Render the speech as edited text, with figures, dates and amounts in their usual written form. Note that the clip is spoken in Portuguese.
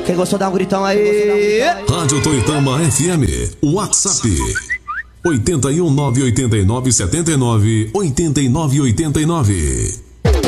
Quem gostou dá um gritão aí. Rádio Toitama FM, WhatsApp 81989798989.